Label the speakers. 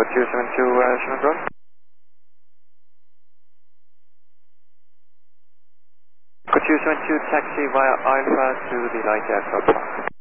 Speaker 1: 272 Shannon Road. Code 272 taxi via Alpha to the light airport park.